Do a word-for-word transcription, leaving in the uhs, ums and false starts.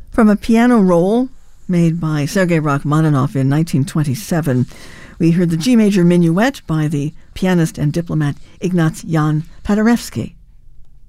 From a piano roll made by Sergei Rachmaninoff in nineteen twenty-seven, we heard the G major minuet by the pianist and diplomat Ignaz Jan Paderewski.